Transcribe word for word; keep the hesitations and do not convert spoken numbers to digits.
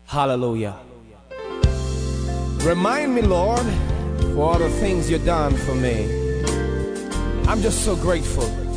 Hallelujah. Remind me, Lord, for all the things you've done for me. I'm just so grateful.